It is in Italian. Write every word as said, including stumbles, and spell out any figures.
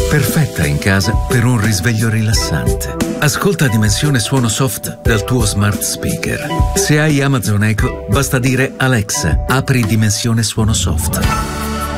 Perfetta in casa per un risveglio rilassante. Ascolta Dimensione Suono Soft dal tuo smart speaker. Se hai Amazon Echo, basta dire Alexa, apri Dimensione Suono Soft.